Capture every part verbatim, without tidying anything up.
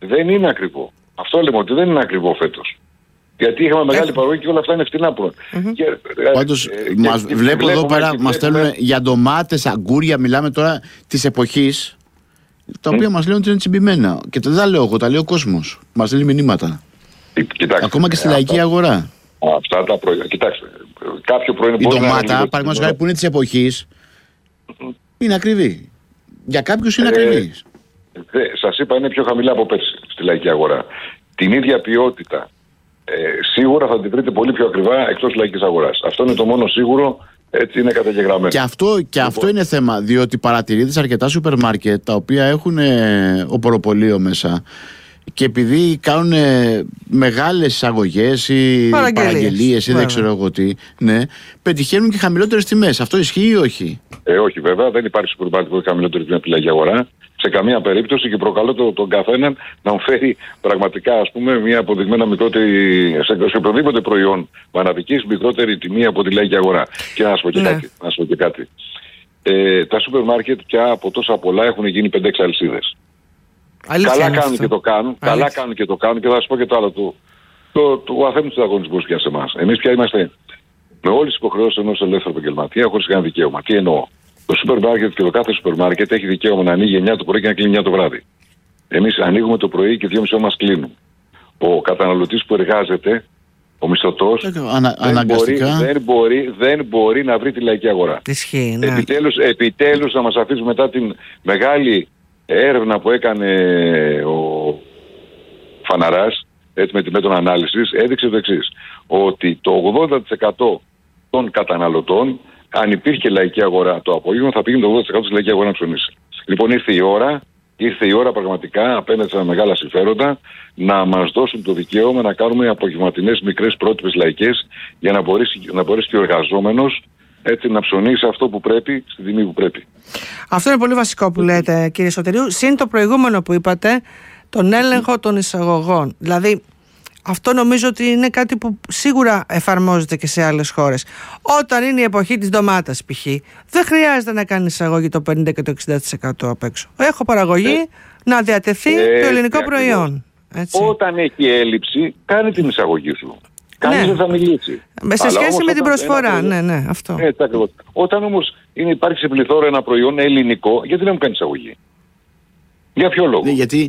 δεν είναι ακριβό. Αυτό λέμε ότι δεν είναι ακριβό φέτος. Γιατί είχαμε μεγάλη παραγωγή και όλα αυτά είναι φτηνά προ. Mm-hmm. Πάντως, ε, μας και, βλέπω εδώ πέρα, μας στέλνουν για ντομάτες, αγκούρια, μιλάμε τώρα της εποχής, τα οποία mm. μας λένε ότι είναι τσιμπημένα. Και δεν τα λέω εγώ, τα λέει ο κόσμος. Μας στέλνει μηνύματα. Κοιτάξτε, ακόμα και στη λαϊκή αυτά, αγορά. Αυτά τα προϊόντα. Κοιτάξτε, κάποιο προϊόν η ντομάτα, παραδείγματος χάρη που είναι της εποχής, mm. είναι ακριβή. Για κάποιους είναι ε, ακριβή. Ε, σας είπα, είναι πιο χαμηλά από πέρσι στη λαϊκή αγορά. Την ίδια ποιότητα. Ε, σίγουρα θα την βρείτε πολύ πιο ακριβά εκτός λαϊκής αγοράς. Αυτό είναι το μόνο σίγουρο, έτσι είναι καταγεγραμμένο. Και αυτό, και λοιπόν, αυτό είναι θέμα, διότι παρατηρείται σε αρκετά σούπερ μάρκετ τα οποία έχουν ε, οποροπολείο μέσα και επειδή κάνουν ε, μεγάλες εισαγωγές ή παραγγελίες ή δεν ξέρω εγώ τι, ναι, πετυχαίνουν και χαμηλότερες τιμές. Αυτό ισχύει ή όχι? Ε, όχι βέβαια, δεν υπάρχει σούπερ μάρκετ που έχει χαμηλότερη τιμή από τη λαϊκή αγορά. Σε καμία περίπτωση και προκαλώ τον το καθέναν να μου φέρει πραγματικά ας πούμε μια αποδειγμένα μικρότερη, σε, σε οποιοδήποτε προϊόν μαναβικής μικρότερη τιμή από τη λαϊκή αγορά. Και να σας πω και ναι. κάτι. Να σας πω και κάτι. Ε, τα σούπερ μάρκετ πια από τόσα πολλά έχουν γίνει πέντε έξι αλυσίδες. Καλά κάνουν αυτό. και το κάνουν. Αλήθεια. Καλά κάνουν και το κάνουν και θα σας πω και το άλλο του. Το, το, το αθέμητο ανταγωνισμό πια σε εμάς. Εμείς πια είμαστε με όλες τις υποχρεώσεις ενός ελεύθερου επαγγελματία χωρίς κανένα δικαίωμα. Τι εννοώ? Το σούπερ μάρκετ και το κάθε σούπερ μάρκετ έχει δικαίωμα να ανοίγει εννιά το πρωί και να κλείνει εννιά το βράδυ. Εμείς ανοίγουμε το πρωί και δύο και μισή μας κλείνουν. Ο καταναλωτής που εργάζεται, ο μισθωτός, Ανα, δεν, μπορεί, δεν, μπορεί, δεν μπορεί να βρει τη λαϊκή αγορά. Ισχύει, ναι. Επιτέλους, επιτέλους να μας αφήσει μετά την μεγάλη έρευνα που έκανε ο Φαναράς, έτσι με τη μέτρων ανάλυσης, έδειξε το εξής. Ότι το ογδόντα τοις εκατό των καταναλωτών, αν υπήρχε λαϊκή αγορά το απόγευμα, θα πήγαινε το ογδόντα τοις εκατό στη λαϊκή αγορά να ψωνίσει. Λοιπόν, ήρθε η ώρα, ήρθε η ώρα πραγματικά απέναντι σε μεγάλα συμφέροντα να μας δώσουν το δικαίωμα να κάνουμε απογευματινές μικρές πρότυπες λαϊκές για να μπορέσει, να μπορέσει και ο εργαζόμενος έτσι να ψωνίσει αυτό που πρέπει στη τιμή που πρέπει. Αυτό είναι πολύ βασικό που λέτε, κύριε Σωτηρίου. Συν το προηγούμενο που είπατε, τον έλεγχο των εισαγωγών. Δηλαδή, αυτό νομίζω ότι είναι κάτι που σίγουρα εφαρμόζεται και σε άλλες χώρες. Όταν είναι η εποχή της ντομάτας π.χ., δεν χρειάζεται να κάνει εισαγωγή το πενήντα και το εξήντα τοις εκατό απ' έξω. Έχω παραγωγή ε, να διατεθεί ε, το ελληνικό ε, προϊόν. Έτσι. Όταν έχει έλλειψη, κάνει την εισαγωγή σου. Κανείς ναι. δεν θα μιλήσει. Με σε σχέση με την προσφορά, προϊόν, ναι, ναι, αυτό. Έτσι ακριβώς. Όταν όμως είναι, υπάρχει σε πληθώρα ένα προϊόν ελληνικό, γιατί δεν μου κάνει εισαγωγή? Για ποιο λόγο? Ναι, γιατί...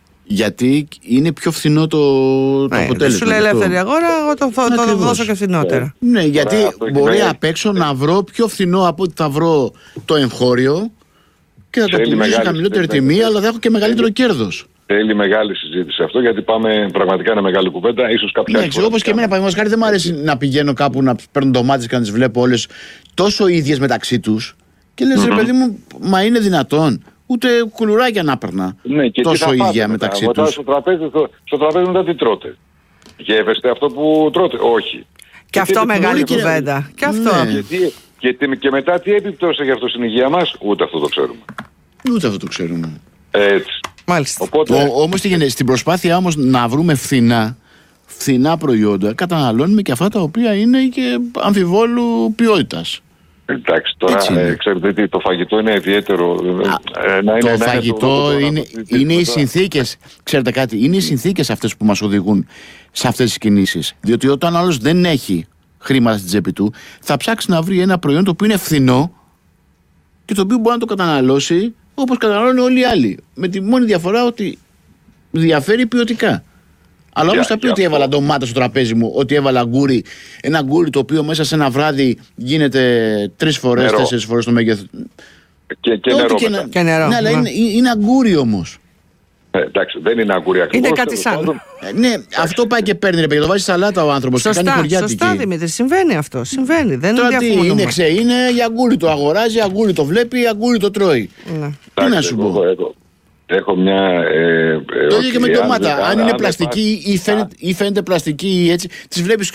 Γιατί είναι πιο φθηνό το, το ναι, αποτέλεσμα. Σου λέει ελεύθερη αγορά, εγώ το, το, το δώσω και φθηνότερα. Ναι, ναι γιατί Άρα, μπορεί απ' έξω να βρω πιο φθηνό από ότι θα βρω το εγχώριο και θα το πουλήσω σε χαμηλότερη τιμή, αλλά θα έχω και μεγαλύτερο κέρδος. Θέλει μεγάλη συζήτηση αυτό, γιατί πάμε πραγματικά ένα μεγάλη κουβέντα. Ίσως κάποια ναι, ξέρω, όπως και εμένα, παραδείγματος χάρη, δεν μου αρέσει να πηγαίνω κάπου να παίρνω ντομάτες και να τις βλέπω όλες τόσο ίδιες μεταξύ τους. Και λες, mm-hmm. ρε παιδί μου, μα είναι δυνατόν? Ούτε κουλουράκια να έπαιρνα ναι, τόσο ίδια μετά, μεταξύ μετά, τους. Στο τραπέζι, στο, στο τραπέζι μετά τι τρώτε? Γεύεστε αυτό που τρώτε? Όχι. Και, και αυτό τι, μεγάλη κουβέντα. Και, και αυτό. Ναι. Και, και, και, και μετά τι επιπτώσεις έχει αυτό στην υγεία μας? Ούτε αυτό το ξέρουμε. Ούτε αυτό το ξέρουμε. Έτσι. Μάλιστα. Οπότε... Ο, όμως στην προσπάθεια όμως να βρούμε φθηνά, φθηνά προϊόντα, καταναλώνουμε και αυτά τα οποία είναι και αμφιβόλου ποιότητας. Εντάξει, τώρα ε, ξέρετε τι, το φαγητό είναι ιδιαίτερο. Α, ε, να είναι, το να φαγητό είναι, είναι, είναι, είναι οι συνθήκες, ξέρετε κάτι, είναι οι συνθήκες αυτές που μας οδηγούν σε αυτές τις κινήσεις. Διότι όταν άλλος δεν έχει χρήματα στην τσέπη του, θα ψάξει να βρει ένα προϊόν το οποίο είναι φθηνό και το οποίο μπορεί να το καταναλώσει όπως καταναλώνουν όλοι οι άλλοι. Με τη μόνη διαφορά ότι διαφέρει ποιοτικά. Αλλά όμως θα πει ότι έβαλα ντομάτα στο τραπέζι μου, ότι έβαλα γκούρι, ένα γκούρι το οποίο μέσα σε ένα βράδυ γίνεται τρεις φορές, τέσσερις φορές το μέγεθος. Και, και νερό. Και, να... και νερό. Ναι, αλλά είναι, είναι αγκούρι όμως. Ε, εντάξει, δεν είναι αγκούρι ακριβώς. Είναι κάτι σαν. Ε, ναι, αυτό πάει και παίρνει ρε παιδί, το βάζει σαλάτα ο άνθρωπος. Σωστά, και κάνει χωριάτικη. Σωστά Δημήτρη, συμβαίνει αυτό. Συμβαίνει. Δεν τώρα είναι τι είναι, ξέ, είναι για αγκούρι το αγοράζει, αγκούρι το βλέπει, αγκούρι το τρώει. Ναι. Τι να σου πω. Έχω μια. Ε, ε, το ίδιο και με ντομάτα. Αν, αν είναι πλαστική ή φαίνεται, ή φαίνεται πλαστική ή έτσι, τις βλέπεις.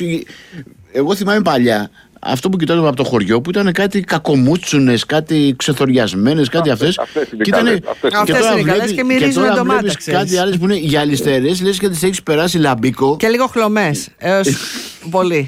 Εγώ θυμάμαι παλιά αυτό που κοιτάζαμε από το χωριό που ήταν κάτι κακομούτσουνες, κάτι ξεθοριασμένες, κάτι αυτές. Και τώρα βλέπεις και μυρίζουν ντομάτα. Κάτι άλλες που είναι γυαλιστερές, λες και τις έχεις περάσει λαμπίκο. Και λίγο χλωμές. Έως πολύ.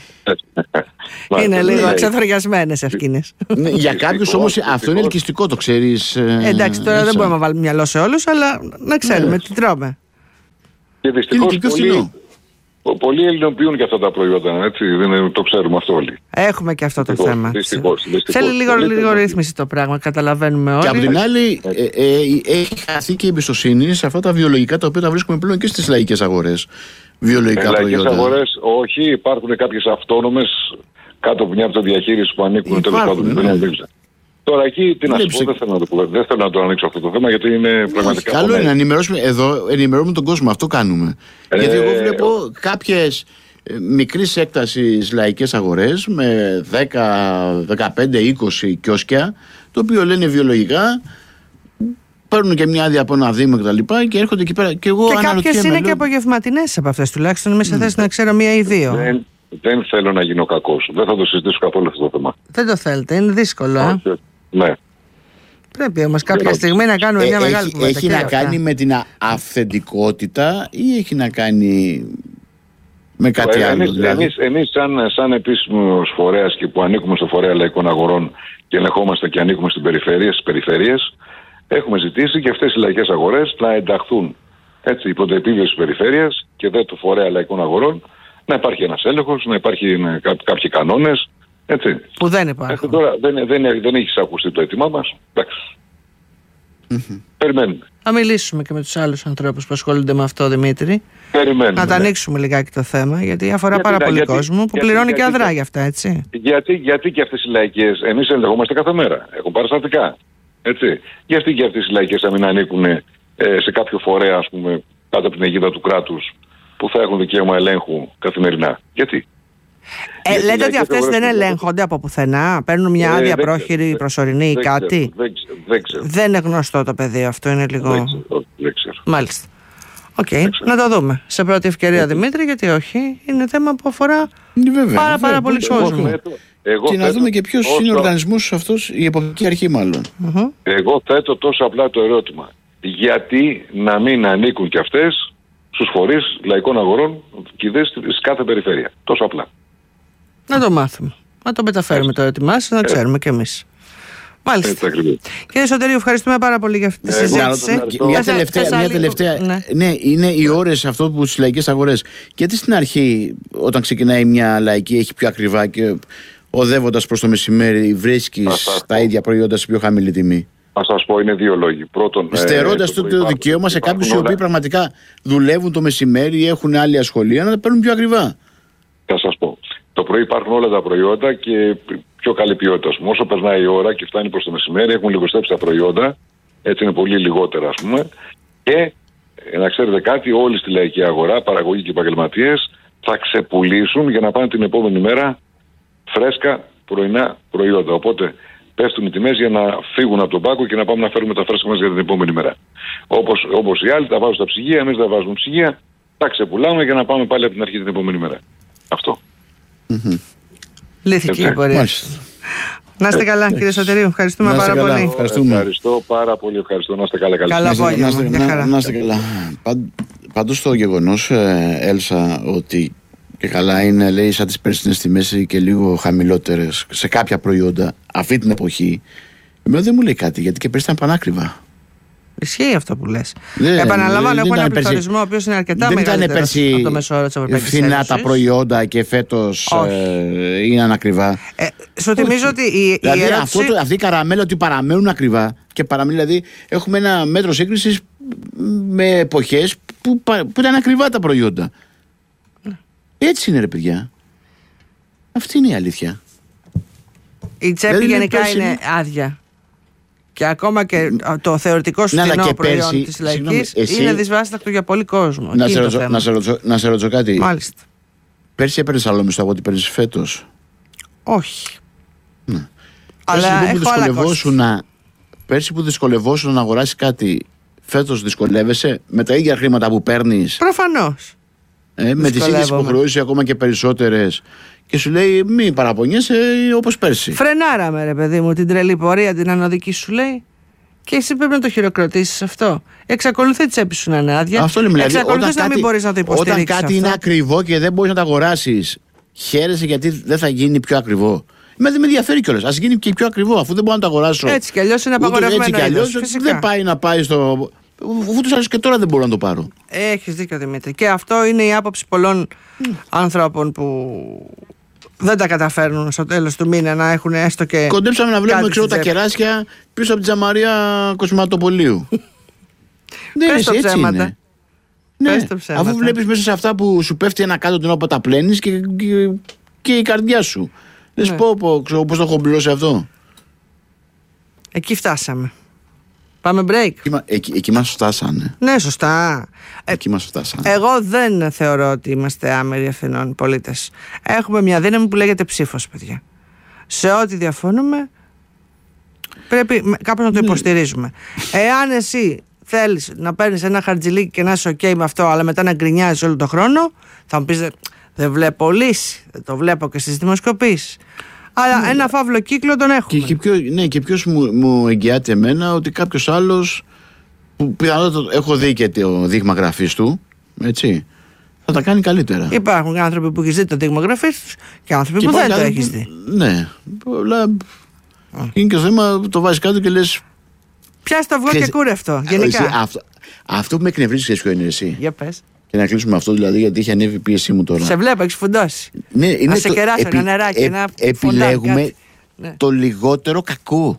Είναι λίγο ξεθοριασμένες ευκίνες. Για κάποιους όμως αυτό είναι ελκυστικό, το ξέρεις. Εντάξει, τώρα δεν μπορούμε να βάλουμε μυαλό σε όλους, αλλά να ξέρουμε τι τρώμε. Και δυστυχώς πολλοί, πολλοί ελληνοποιούν και αυτά τα προϊόντα, έτσι, δεν το ξέρουμε αυτό όλοι. Έχουμε και αυτό δυστυχώς, το θέμα. Δυστυχώς, δυστυχώς. Θέλει λίγο, λίγο ρύθμιση το πράγμα, καταλαβαίνουμε όλοι. Και από την άλλη, ε, ε, έχει χαθεί και η εμπιστοσύνη σε αυτά τα βιολογικά τα οποία τα βρίσκουμε πλέον και στις λαϊκές αγορές. Βιολογικά ε, προϊόντα. Λαϊκές αγορές, όχι, υπάρχουν κάποιες αυτόνομες κάτω από μια από τα διαχείριση που ανήκουν τέλος πάντων. Ναι. Τώρα εκεί τι να σου πω, δεν θέλω να το πω. Δεν θέλω να το ανοίξω αυτό το θέμα γιατί είναι πραγματικά. Καλό είναι να ενημερώσουμε εδώ, ενημερώνουμε τον κόσμο. Αυτό κάνουμε. Ε, γιατί εγώ βλέπω κάποιες μικρής έκτασης λαϊκές αγορές με δέκα, δεκαπέντε, είκοσι κιόσκια, το οποίο λένε βιολογικά. Παίρνουν και μια άδεια από ένα δήμο και τα λοιπά και έρχονται εκεί πέρα. Και, εγώ και κάποιες είναι λέω... και απογευματινές από αυτές τουλάχιστον. Είμαι σε θέση mm. να ξέρω μία ή δύο. Δεν, δεν θέλω να γίνω κακός. Δεν θα το συζητήσω καθόλου αυτό το θέμα. Δεν το θέλετε, είναι δύσκολο. Όχι, ε? Ναι. Πρέπει όμως κάποια ε, στιγμή να κάνουμε ε, μια έχει, μεγάλη κουβέντα. Έχει να αυτά. κάνει με την αυθεντικότητα ή έχει να κάνει με κάτι ε, άλλο? Εμείς, δηλαδή? εμείς, εμείς σαν, σαν επίσημος φορέας και που ανήκουμε στο φορέα λαϊκών αγορών και ελεγχόμαστε και ανήκουμε στην περιφέρεια, στις περιφέρειες, έχουμε ζητήσει και αυτές οι λαϊκές αγορές να ενταχθούν έτσι, υπό το επίβλεψη της περιφέρειας και δε του φορέα λαϊκών αγορών, να υπάρχει ένας έλεγχος, να υπάρχει ναι, κά, κάποιοι κανόνες. Έτσι. Που δεν υπάρχουν. Τώρα δεν, δεν, δεν έχει ακουστεί το αίτημά μας. Εντάξει. Mm-hmm. Περιμένουμε. Θα μιλήσουμε και με τους άλλους ανθρώπους που ασχολούνται με αυτό, Δημήτρη. Περιμένουμε. Να τα ανοίξουμε ναι. λιγάκι το θέμα, γιατί αφορά γιατί, πάρα πολύ γιατί, κόσμο που γιατί, πληρώνει γιατί, και αδρά για αυτά, έτσι. Γιατί, γιατί και αυτές οι λαϊκές, εμείς ελεγχόμαστε κάθε μέρα. Έχουν παραστατικά. Έτσι. Γιατί και αυτές οι λαϊκές να μην ανήκουν ε, σε κάποιο φορέα, ας πούμε, κάτω από την αιγίδα του κράτους, που θα έχουν δικαίωμα ελέγχου καθημερινά. Γιατί. Ε, γιατί λέτε ότι αυτές δεν ελέγχονται από πουθενά, παίρνουν μια ε, άδεια πρόχειρη, δεν, προσωρινή ή κάτι. Δεν, δεν, ξέρω. Δεν είναι γνωστό το πεδίο αυτό, είναι λίγο. Δεν ξέρω. Δεν ξέρω. Μάλιστα. Οκ, okay. να το δούμε. Σε πρώτη ευκαιρία, Δημήτρη, γιατί όχι. Είναι θέμα που αφορά βέβαια, πάρα, πάρα πολύ κόσμο. Εγώ και να δούμε και ποιος όσο... είναι ο οργανισμός αυτός, η εποπτική αρχή μάλλον. Mm-hmm. Εγώ θέτω τόσο απλά το ερώτημα. Γιατί να μην ανήκουν και αυτές στους φορείς λαϊκών αγορών και ιδέες της κάθε περιφέρεια. Τόσο απλά. Να το μάθουμε. Να το μεταφέρουμε Έτσι. το ερώτημά σας, να Έτσι. ξέρουμε κι εμείς. Μάλιστα. Έτσι, κύριε Σωτηρίου, ευχαριστούμε πάρα πολύ για αυτή τη ε, συζήτηση. Μια τελευταία, μια τελευταία ναι. ναι, είναι οι ώρες αυτό που στις λαϊκές αγορές. Γιατί στην αρχή, όταν ξεκινάει μια λαϊκή, έχει πιο ακριβά και οδεύοντας προς το μεσημέρι, βρίσκεις τα ίδια προϊόντα σε πιο χαμηλή τιμή? Θα σας πω, είναι δύο λόγοι. Πρώτον, στερώντας ε, το, το δικαίωμα σε κάποιους οι οποίοι πραγματικά δουλεύουν το μεσημέρι ή έχουν άλλη ασχολία να τα παίρνουν πιο ακριβά. Θα σας πω. Το πρωί υπάρχουν όλα τα προϊόντα και πιο καλή ποιότητα. Όσο περνάει η ώρα και φτάνει προς το μεσημέρι, έχουν λιγοστέψει τα προϊόντα. Έτσι είναι πολύ λιγότερα, ας πούμε. Και ε, να ξέρετε κάτι, όλοι στη λαϊκή αγορά, παραγωγοί και επαγγελματίες, θα ξεπουλήσουν για να πάνε την επόμενη μέρα φρέσκα πρωινά προϊόντα. Οπότε πέφτουν οι τιμές για να φύγουν από τον πάκο και να πάμε να φέρουμε τα φρέσκα μας για την επόμενη μέρα. Όπως, όπως οι άλλοι τα βάζουν στα ψυγεία, εμείς τα βάζουμε ψυγεία, τα ξεπουλάμε για να πάμε πάλι από την αρχή την επόμενη μέρα. Αυτό. Mm-hmm. Λύθηκε η πορεία. Να είστε καλά, κύριε Σωτηρίου. Ευχαριστούμε πάρα καλά. πολύ. Ευχαριστούμε. Ευχαριστώ πάρα πολύ. Ευχαριστώ. Να είστε καλά. Καλό απόγευμα. Να είστε καλά. Πάντως το γεγονός, Έλσα, ότι και καλά είναι, λέει, σαν τις περσινές τιμές και λίγο χαμηλότερες σε κάποια προϊόντα αυτή την εποχή, εμένα δεν μου λέει κάτι, γιατί και πέρσι ήταν πανάκριβα. Ισχύει αυτό που λες. Δεν, Επαναλαμβάνω, έχω ένα πληθωρισμό ο οποίος είναι αρκετά μεγαλύτερος από το μέσο όρο της Ευρωπαϊκής Ένωσης. Φθηνά τα προϊόντα και φέτος ε, είναι ανακριβά. Ε, σου θυμίζω ότι η, δηλαδή, η ερώτηση... αυτό, αυτή η καραμέλα ότι παραμένουν ακριβά και παραμένουν, δηλαδή έχουμε ένα μέτρο σύγκρισης με εποχές που, που ήταν ακριβά τα προϊόντα. Έτσι είναι, ρε παιδιά. Αυτή είναι η αλήθεια. Η τσέπη δηλαδή, γενικά είναι, είναι άδεια. Και ακόμα και το θεωρητικό φθηνό ναι, προϊόν πέρσι, της λαϊκής εσύ... είναι δυσβάστακτο για πολύ κόσμο. Να σε, ρωτζω, να, σε ρωτζω, να σε ρωτζω κάτι. Μάλιστα. Πέρσι έπαιρνες άλλο μισθό από ό,τι παίρνεις φέτος? Όχι. Ναι. Αλλά πέρσι, που δυσκολευόσουν να, πέρσι που δυσκολευόσουν να αγοράσεις κάτι, φέτος δυσκολεύεσαι με τα ίδια χρήματα που παίρνεις? Προφανώς. Ε, με τις ίδιες υποχρεώσεις ακόμα και περισσότερες. Και σου λέει μη παραπονιέσαι όπως πέρσι. Φρενάραμε, ρε παιδί μου, την τρελή πορεία, την ανωδική, σου λέει. Και εσύ πρέπει να το χειροκροτήσεις αυτό. Εξακολουθεί η τσέπη σου να είναι άδεια. Αυτό λέμε. Δηλαδή, εξακολουθείς να μην μπορείς να το υποστηρίξεις. Όταν κάτι αυτό. είναι ακριβό και δεν μπορείς να το αγοράσεις, χαίρεσαι γιατί δεν θα γίνει πιο ακριβό. Με δεν με ενδιαφέρει κιόλας. Ας γίνει και πιο ακριβό, αφού δεν μπορώ να το αγοράσω. Έτσι κι αλλιώς είναι απαγορευμένο. Έτσι κι αλλιώς δεν πάει να πάει στο, ούτως άλλως και τώρα δεν μπορώ να το πάρω. Έχεις δίκιο, Δημήτρη. Και αυτό είναι η άποψη πολλών mm. ανθρώπων που δεν τα καταφέρνουν στο τέλος του μήνα να έχουν έστω και. Κοντέψαμε να βλέπουμε ξέρω, τα κεράσια πίσω από τη Τζαμαρία Κοσματοπολίου. Δεν είναι έτσι, έτσι είναι. Ναι, αφού βλέπεις μέσα σε αυτά που σου πέφτει ένα κάτω την ώρα που τα πλένεις και, και, και η καρδιά σου. Δεν σου πω, πω ξέρω, πώς το έχω μπλώσει αυτό. Εκεί φτάσαμε. Πάμε break. Εκεί, εκεί, εκεί μας φτάσανε. Ναι, σωστά. Εκεί μας φτάσανε. Εγώ δεν θεωρώ ότι είμαστε άμεροι ευθυνών πολίτες. Έχουμε μια δύναμη που λέγεται ψήφος, παιδιά. Σε ό,τι διαφωνούμε πρέπει κάπως να το υποστηρίζουμε. Εάν εσύ θέλεις να παίρνεις ένα χαρτζιλίκι και να είσαι ok με αυτό, αλλά μετά να γκρινιάζεις όλο τον χρόνο, θα μου πεις δεν βλέπω λύση. Δεν το βλέπω και στις δημοσκοπήσεις. Αλλά ναι, ένα φαύλο κύκλο τον έχουμε. Και, και, ποιο, ναι, και ποιος μου, μου εγγυάται εμένα ότι κάποιος άλλος, που πιθανότατα έχω δει και το δείγμα γραφής του, έτσι, θα τα κάνει καλύτερα. Υπάρχουν άνθρωποι που έχεις δει το δείγμα γραφής τους και άνθρωποι και που δεν το έχεις δει. Ναι, αλλά είναι και το θέμα που το βάζεις κάτω και λες. Πιάσ' το αυγό και κούρευτο, γενικά. Εσύ, αυτό, αυτό που με εκνευρίζει, ξέρεις ποιο είναι εσύ. Για πες. Και να κλείσουμε αυτό δηλαδή, γιατί έχει ανέβει η πίεσή μου τώρα. Σε βλέπω, έχεις φουντώσει. Ναι, είναι να σε το, κεράσω επι, ένα νεράκι, ε, ένα επιλέγουμε φοντάκι, ναι. το λιγότερο κακό.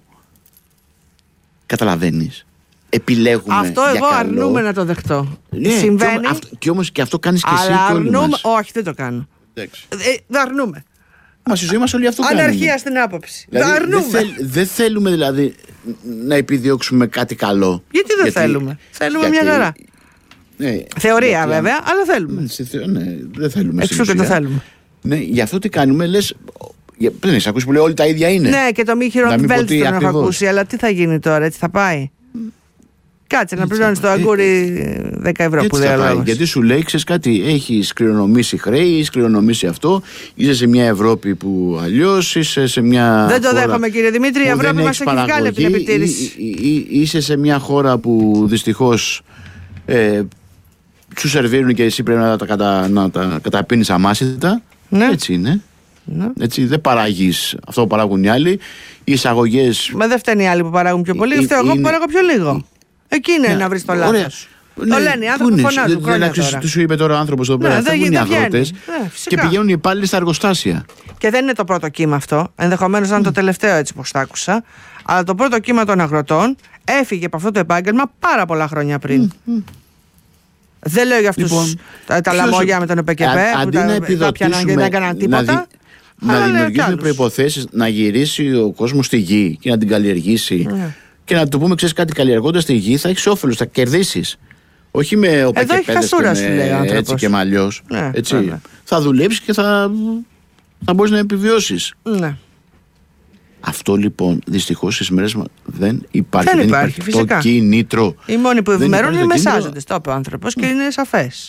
Καταλαβαίνεις. Επιλέγουμε. Αυτό για εγώ καλό. αρνούμαι να το δεχτώ. Ναι, συμβαίνει. Και, αυτό, και όμως και αυτό κάνεις και εσύ αλλά και όλοι αρνούμε, μας. όχι, δεν το κάνω. Ε, δεν αρνούμε. Μα στη ζωή μας όλοι αυτό κάνουμε. Αναρχία στην άποψη. Δηλαδή, δεν αρνούμε. Δεν θέλ, δε θέλουμε δηλαδή να επιδιώξουμε κάτι καλό. Γιατί δεν γιατί, θέλουμε. Θέλουμε γιατί, μια χαρά. Ναι, θεωρία γιατί, βέβαια, αλλά θέλουμε. Ναι, ναι, δεν θέλουμε. Εξού και το θέλουμε. Ναι, γι' αυτό τι κάνουμε, λες. Δεν έχεις ακούσει που λέει όλοι τα ίδια είναι. Ναι, και το μη χειροβέλτιστο τον έχω ακούσει. Αλλά τι θα γίνει τώρα, έτσι θα πάει. Κάτσε να πληρώνεις το αγκούρι δέκα ευρώ που λέει ο λόγος. Γιατί σου λέει, ξέρεις κάτι, έχεις κληρονομήσει χρέη, έχεις κληρονομήσει αυτό, είσαι σε μια Ευρώπη που αλλιώς, είσαι σε μια. Δεν το δέχομαι, κύριε Δημήτρη, η Ευρώπη μας έχει βγάλει από την επιτήρηση. Είσαι σε μια χώρα που δυστυχώς ε, σου σερβίρουν και εσύ πρέπει να τα, κατα, να τα καταπίνεις αμάσιτα. Ναι. Έτσι είναι. Ναι. Έτσι, δεν παράγεις αυτό που παράγουν οι άλλοι. Οι εισαγωγές. Μα δεν φταίνει οι άλλοι που παράγουν πιο πολύ, φταίω εγώ που παράγω πιο λίγο. Εκεί είναι ναι, να βρεις το λάθος. Το ναι, λένε οι άνθρωποι που φωνάζουν. Δεν αξίζει, του σου είπε τώρα ο άνθρωπος εδώ πέρα. Φεύγουν οι αγρότες και πηγαίνουν οι υπάλληλοι στα εργοστάσια. Και δεν είναι το πρώτο κύμα αυτό. Ενδεχομένως να είναι το τελευταίο έτσι όπως το άκουσα. Αλλά το πρώτο κύμα των αγροτών έφυγε από αυτό το επάγγελμα πάρα πολλά χρόνια πριν. Δεν λέω για αυτούς λοιπόν, τα, τα λαμόγια με τον ΕΠΕΚΕΠΕ που τα πιάναν και δεν έκαναν τίποτα. Να δημιουργήσουμε προϋποθέσεις να γυρίσει ο κόσμος στη γη και να την καλλιεργήσει. Και να του πούμε, ξέρεις κάτι, καλλιεργώντας τη γη θα έχεις όφελος, θα κερδίσεις. Όχι με οπεκεπέδες και με έτσι και με αλλιώς. Ναι, έτσι. Ναι. Θα δουλέψεις και θα, θα μπορείς να επιβιώσεις. Ναι. Αυτό λοιπόν δυστυχώς στις μέρες μας δεν υπάρχει. Δεν, δεν υπάρχει, υπάρχει φυσικά. Το κίνητρο. Οι μόνοι που ευημερούν είναι οι μεσάζοντες. Το είπε ο άνθρωπος και είναι σαφές.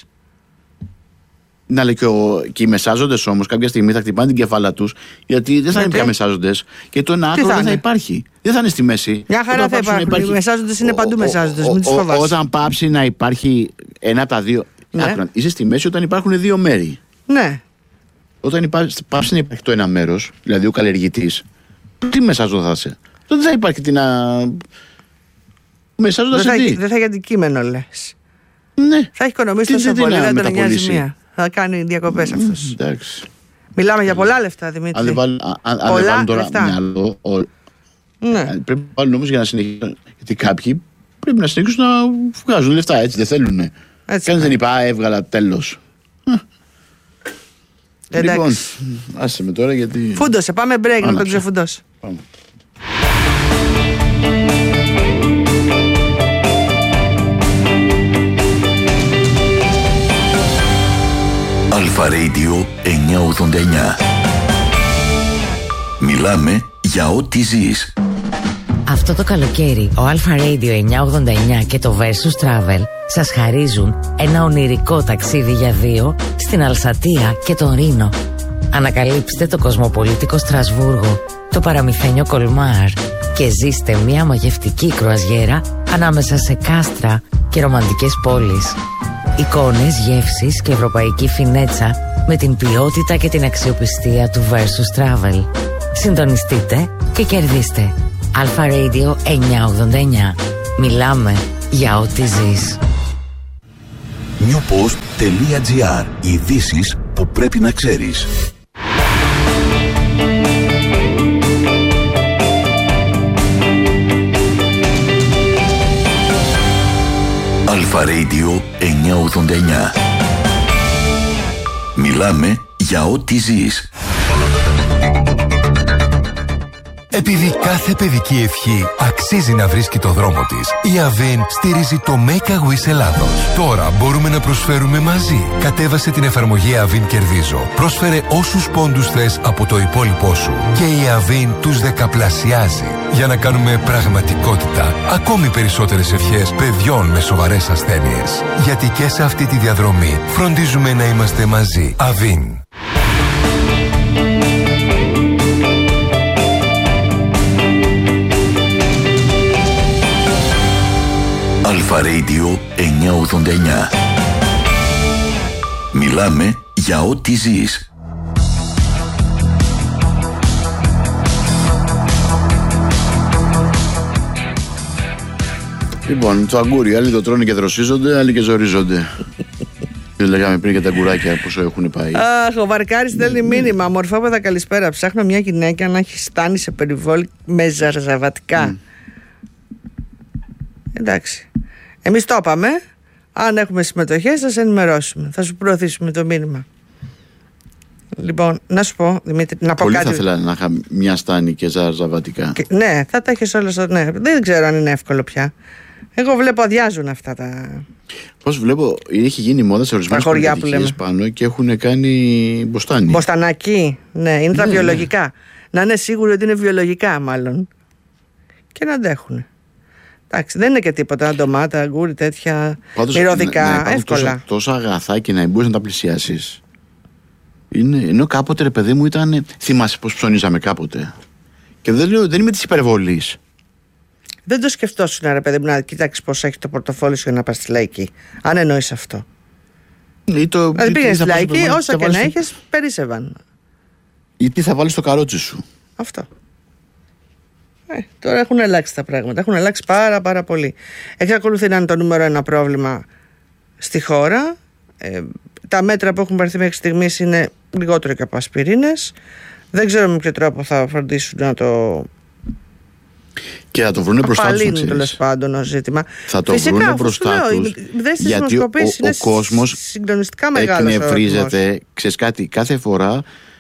Να λέει και, ο, και οι μεσάζοντες όμως κάποια στιγμή θα χτυπάνε την κεφάλα τους, γιατί δεν θα είναι πια μεσάζοντες και το ένα άκρο δεν θα υπάρχει. Δεν θα είναι στη μέση. Μια χαρά θα υπάρχουν. Υπάρχει... Οι μεσάζοντες είναι παντού μεσάζοντες. Μην τους φοβάσαι. Όταν πάψει να υπάρχει ένα από τα δύο. Ναι. Άκρα, είσαι στη μέση όταν υπάρχουν δύο μέρη. Ναι. Όταν υπάρχει, πάψει να υπάρχει το ένα μέρος, δηλαδή ο καλλιεργητής, τι μεσάζοντα θα είσαι. Δεν θα υπάρχει την. Μεσάζοντα σε τι. Δεν θα έχει αντικείμενο, λες. Ναι. Θα έχει οικονομήσει τόσο πολύ, δεν τον νοιάζει μία. Θα κάνει διακοπές αυτός. Εντάξει. Μιλάμε για πολλά λεφτά, Δημήτρη. Αν δεν βάλουν τώρα μυαλό. Ναι. Πρέπει να βάλουν όμως για να συνεχίσουν. Γιατί κάποιοι πρέπει να συνεχίσουν να βγάζουν λεφτά, έτσι δεν θέλουν. Κανείς δεν είπα, έβγαλα τέλος. Λοιπόν, άσε με τώρα γιατί. Φούντωσε, πάμε break να τον ξεφουντώσει. Πάμε. Αλφα Radio εννιακόσια ογδόντα εννιά. Μιλάμε για ό,τι ζεις. Αυτό το καλοκαίρι ο Αλφα Radio εννιακόσια ογδόντα εννιά και το Versus Travel σας χαρίζουν ένα ονειρικό ταξίδι για δύο στην Αλσατία και τον Ρήνο. Ανακαλύψτε το κοσμοπολίτικο Στρασβούργο, το παραμυθένιο Κολμάρ και ζήστε μια μαγευτική κρουαζιέρα ανάμεσα σε κάστρα και ρομαντικές πόλεις. Εικόνες, γεύσεις και ευρωπαϊκή φινέτσα με την ποιότητα και την αξιοπιστία του Versus Travel. Συντονιστείτε και κερδίστε. Αλφα Radio εννιακόσια ογδόντα εννιά. Μιλάμε για ό,τι ζεις. newpost.gr. Ειδήσεις που πρέπει να ξέρεις. Αλφα Radio εννιακόσια ογδόντα εννιά. Μιλάμε για ό,τι ζεις. Επειδή κάθε παιδική ευχή αξίζει να βρίσκει το δρόμο της, η Avin στηρίζει το Make a Wish Ελλάδος. Τώρα μπορούμε να προσφέρουμε μαζί. Κατέβασε την εφαρμογή Avin Κερδίζω. Πρόσφερε όσους πόντους θες από το υπόλοιπό σου και η Avin τους δεκαπλασιάζει για να κάνουμε πραγματικότητα ακόμη περισσότερες ευχές παιδιών με σοβαρές ασθένειες. Γιατί και σε αυτή τη διαδρομή φροντίζουμε να είμαστε μαζί. Avin. Αλφα Radio εννιακόσια ογδόντα εννιά. Μιλάμε για ό,τι ζεις. Λοιπόν, το αγκούρι, άλλοι το τρώνε και δροσίζονται, άλλοι και ζορίζονται. Δεν λέγαμε πριν για τα αγκουράκια πόσο έχουν πάει. Αχ, ο Βαρκάρης στέλνει μήνυμα. Μορφόπεδα, καλησπέρα. Ψάχνω μια γυναίκα να έχει στάνει σε περιβόλι με ζαρζαβατικά. Mm. Εντάξει. Εμείς το είπαμε. Αν έχουμε συμμετοχές θα σε ενημερώσουμε. Θα σου προωθήσουμε το μήνυμα. Λοιπόν, να σου πω, Δημήτρη, να πω Πολύ κάτι. θα ήθελα να είχα μια στάνη και ζαρζαβατικά. Και, ναι, θα τα έχεις όλα στο... Ναι, δεν ξέρω αν είναι εύκολο πια. Εγώ βλέπω αδειάζουν αυτά τα... Πώς βλέπω, έχει γίνει μόδα σε ορισμένες πολυκατοικίες πάνω και έχουν κάνει μποστάνι. Μποστανάκι, ναι, είναι ναι, τα ναι. βιολογικά. Να είναι σίγουροι ότι είναι βιολογικά μάλλον. Και να αντέχουν. Εντάξει, δεν είναι και τίποτα. Ντομάτα, αγκούρι, τέτοια μυρωδικά. Ναι, εύκολα. Τόσα, τόσα αγαθά και να μπορείς να τα πλησιάσεις. Είναι, ενώ κάποτε, ρε παιδί μου, ήταν. Θυμάσαι πώς ψωνίζαμε κάποτε. Και δεν, λέω, δεν είμαι της υπερβολής. Δεν το σκεφτόσουν, ρε παιδί μου, να κοιτάξει πώς έχει το πορτοφόλι σου για να πας στη λαϊκή. Αν εννοείς αυτό. Ή το, δηλαδή πήγαινε στη λαϊκή, στο, όσα και να έχεις, περίσσευαν. Ή τι θα βάλεις στο καρότσι σου. Αυτό. Ε, τώρα έχουν αλλάξει τα πράγματα. Έχουν αλλάξει πάρα πάρα πολύ. Εξακολουθεί να είναι το νούμερο ένα πρόβλημα στη χώρα. Ε, τα μέτρα που έχουν πάρθει μέχρι στιγμής είναι λιγότερο και από ασπιρίνες. Δεν ξέρω με ποιο τρόπο θα φροντίσουν να το... Και θα το βρουν μπροστά τους. Απαλύνουν τέλος πάντων ως ζήτημα. Θα το Φυσικά, βρουν μπροστά τους. Γιατί ο, ο, ο κόσμος συγκλονιστικά μεγάλος. Εκνευρίζεται. Ξέρεις κάτι, κάθε φορά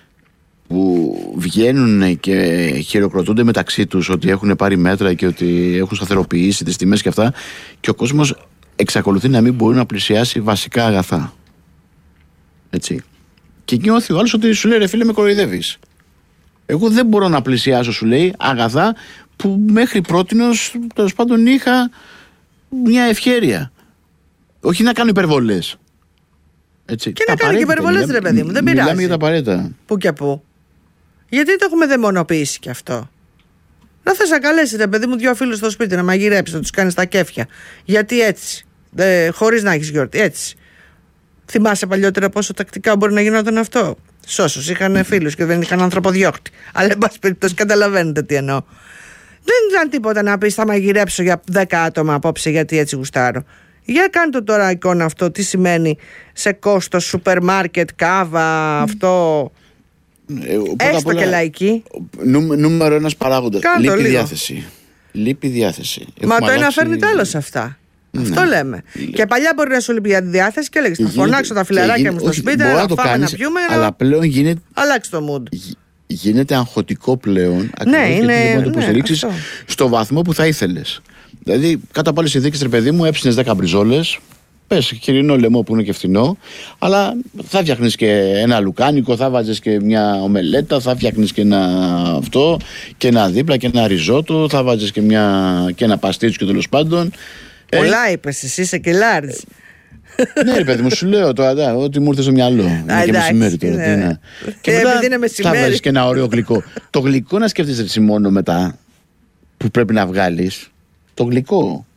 που βγαίνουν και χειροκροτούνται μεταξύ τους ότι έχουν πάρει μέτρα και ότι έχουν σταθεροποιήσει τις τιμές και αυτά, και ο κόσμος εξακολουθεί να μην μπορεί να πλησιάσει βασικά αγαθά. Έτσι. Και νιώθει ο άλλος ότι σου λέει, ρε φίλε, με κοροϊδεύεις. Εγώ δεν μπορώ να πλησιάσω, σου λέει, αγαθά που μέχρι πρότινος τέλος πάντων είχα μια ευχέρεια. Όχι να κάνω υπερβολές. Έτσι. Και να κάνει και υπερβολές, ρε παιδί μου, δεν πειράζει. Μιλάμε για τα απαραίτητα. Πού και πού. Γιατί το έχουμε δαιμονοποιήσει κι αυτό. Να θες να καλέσεις, ρε παιδί μου, δυο φίλους στο σπίτι να μαγειρέψεις, να τους κάνεις τα κέφια. Γιατί έτσι. Ε, χωρίς να έχεις γιορτή. Έτσι. Θυμάσαι παλιότερα πόσο τακτικά μπορεί να γινόταν αυτό. Σ' όσους είχαν φίλους και δεν είχαν ανθρωποδιώκτη. Αλλά εν πάση περιπτώσει καταλαβαίνετε τι εννοώ. Δεν ήταν τίποτα να πεις θα μαγειρέψω για δέκα άτομα απόψε γιατί έτσι γουστάρω. Για κάντε τώρα εικόνα αυτό, τι σημαίνει σε κόστος, σούπερ μάρκετ, κάβα, αυτό. Ε, Έστω και λαϊκή. Νου, νούμερο ένας παράγοντας. Λείπει λίγο. διάθεση. Λείπει διάθεση. Μα Έχουμε το ένα φέρνει το άλλο σε αυτά. Ναι. Αυτό λέμε. Λε. Και παλιά μπορεί να σου λείπει για τη διάθεση και έλεγες θα φωνάξω τα φιλαράκια γίνει, μου στο όχι, σπίτι, να φάμε κάνεις, να πιούμε. Αλλά πλέον γίνεται. Αλλάξει το mood. Γίνεται αγχωτικό πλέον. Ναι, είναι. Δεν μπορεί να το υποστηρίξεις στο βαθμό που θα ήθελες. Δηλαδή, κατά πάλι συνθήκες, ρε παιδί μου, έψινες δέκα μπριζόλες. Πες χοιρινό λαιμό που είναι και φθηνό, αλλά θα φτιάχνεις και ένα λουκάνικο, θα βάζεις και μια ομελέτα, θα φτιάχνεις και ένα αυτό, και ένα δίπλα και ένα ριζότο, θα βάζεις και, μια, και ένα παστίτσιο τέλος πάντων. Πολλά ε, είπες, εσύ είσαι και large. Ναι, ρε παιδί μου, σου λέω τώρα, ό,τι μου ήρθε στο μυαλό. Είναι και μεσημέρι τώρα. Ναι, ναι. Και μετά θα βάζεις και ένα ωραίο γλυκό. Το γλυκό να σκέφτεσαι εσύ μόνο μετά που πρέπει να βγάλεις. Το γλυκό.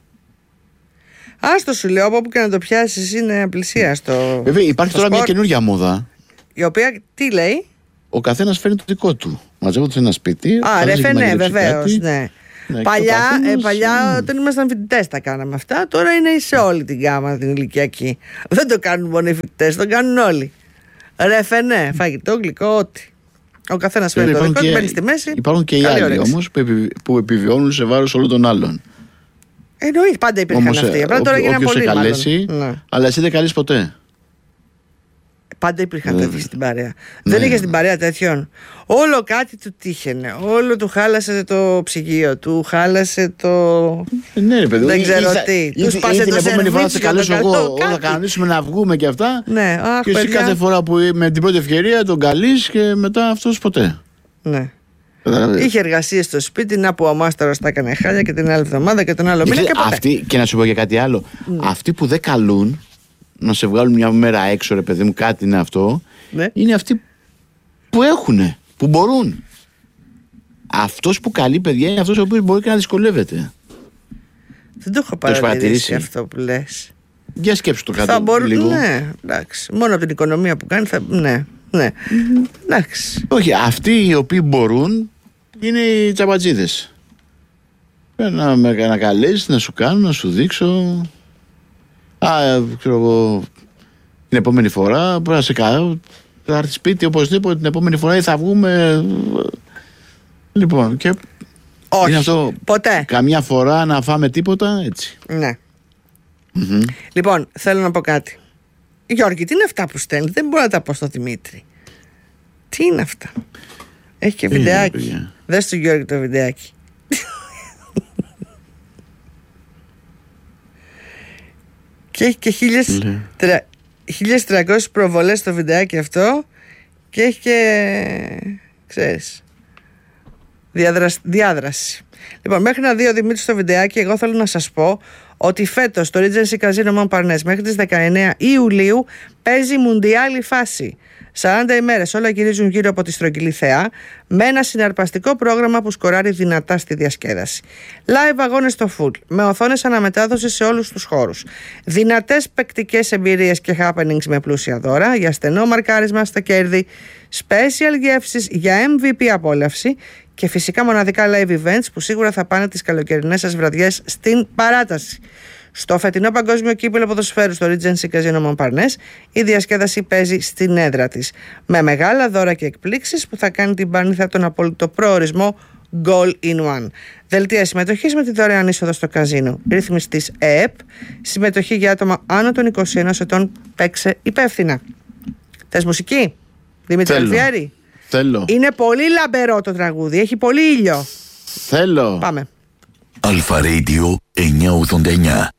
Άστο σου λέω, από όπου και να το πιάσεις είναι απλησίαστο. Βέβαια υπάρχει τώρα σπορ, μια καινούργια μόδα. Η οποία τι λέει? Ο καθένας φέρνει το δικό του. Μαζεύονται σε ένα σπίτι. Α, ρε φε, ναι, βεβαίως, ναι. Ναι, παλιά, καθένας, ε, παλιά ναι. όταν ήμασταν φοιτητές τα κάναμε αυτά. Τώρα είναι σε όλη την γάμα την ηλικιακή. Δεν το κάνουν μόνο οι φοιτητές, το κάνουν όλοι. Ρεφενέ, φαγητό, γλυκό, ό,τι. Ο καθένας φέρνει το δικό του, μπαίνει στη μέση. Υπάρχουν και οι άλλοι όμως που, επιβι, που επιβιώνουν σε βάρος όλων των άλλων. Εννοείται, πάντα υπήρχαν Όμως, αυτοί. Απλά τώρα γίνανε πολύ μάλλον. Καλέσει, ναι. Αλλά εσύ δεν καλείς ποτέ. Πάντα υπήρχαν ναι. τέτοιοι στην παρέα. Ναι. Δεν είχε στην παρέα τέτοιον. Όλο κάτι του τύχαινε. Όλο του χάλασε το ψυγείο, του χάλασε το. Ναι, ρε παιδί, δεν ξέρω ή, τι. Του σπάσε το την επόμενη φορά θα σε καλέσω εγώ. Κάτι. Θα κανονίσουμε να βγούμε και αυτά. Ναι, αχ, και εσύ παιδιά. κάθε φορά που με την πρώτη ευκαιρία τον καλείς και μετά αυτός ποτέ. Ναι. Είχε εργασίες στο σπίτι, να που ο μάστορας τα έκανε χάλια και την άλλη εβδομάδα και τον άλλο μήνα και ποτέ. Αυτοί, και να σου πω και κάτι άλλο. Mm. Αυτοί που δεν καλούν να σε βγάλουν μια μέρα έξω, ρε παιδί μου, κάτι είναι αυτό. Ναι. Είναι αυτοί που έχουνε, που μπορούν. Αυτός που καλεί, παιδιά, είναι αυτός ο οποίος μπορεί και να δυσκολεύεται. Δεν το έχω παρατηρήσει αυτό που λες. Για σκέψου το κάτω. Θα μπορούν, λίγο. Ναι, εντάξει. Μόνο από την οικονομία που κάνει θα. Ναι, ναι. Mm-hmm. Εντάξει. Όχι, αυτοί οι οποίοι μπορούν είναι οι τσαμπατζίδες. Να με να καλέσεις, να σου κάνω, να σου δείξω. Α, ξέρω εγώ, την επόμενη φορά πρέπει να σε κάνω. Θα έρθει σπίτι οπωσδήποτε την επόμενη φορά ή θα βγούμε. Λοιπόν, και. Όχι, είναι αυτό, ποτέ. Καμιά φορά να φάμε τίποτα, έτσι. Ναι. Mm-hmm. Λοιπόν, θέλω να πω κάτι. Γιώργη, τι είναι αυτά που στέλνει? Δεν μπορώ να τα πω στο Δημήτρη. Τι είναι αυτά? Έχει και βιντεάκι. Δες του Γιώργη το βιντεάκι. Και έχει και χίλιες τριακόσιες προβολές στο βιντεάκι αυτό. Και έχει και, ξέρεις, διάδραση, διάδραση. Λοιπόν, μέχρι να δει ο Δημήτρης το βιντεάκι, εγώ θέλω να σας πω ότι φέτος το Regency Casino Montparnasse μέχρι τις δεκαεννέα Ιουλίου παίζει μουντιάλη φάση. σαράντα ημέρες όλα γυρίζουν γύρω από τη στρογγυλή θεά, με ένα συναρπαστικό πρόγραμμα που σκοράρει δυνατά στη διασκέδαση. Live αγώνες στο full, με οθόνες αναμετάδοση σε όλους τους χώρους. Δυνατές παικτικές εμπειρίες και happenings με πλούσια δώρα, για στενό μαρκάρισμα στα κέρδη, special γεύσεις για εμ βι πι απόλαυση και φυσικά μοναδικά live events που σίγουρα θα πάνε τις καλοκαιρινές σας βραδιές στην παράταση. Στο φετινό παγκόσμιο κύπελλο ποδοσφαίρου στο Regency Casino Montparnasse, η διασκέδαση παίζει στην έδρα της, με μεγάλα δώρα και εκπλήξεις που θα κάνει την Πάρνηθα τον απόλυτο προορισμό Goal in One. Δελτία συμμετοχής με τη δωρεάν είσοδο στο καζίνο. Ρύθμιση της ΕΕΠ. Συμμετοχή για άτομα άνω των είκοσι ενός ετών. Παίξε υπεύθυνα. Θες μουσική, Δημήτρη Αλφιέρη? Θέλω. Είναι πολύ λαμπερό το τραγούδι. Έχει πολύ ήλιο. Θέλω. Πάμε. Αλφα Radio εννιακόσια ογδόντα εννιά.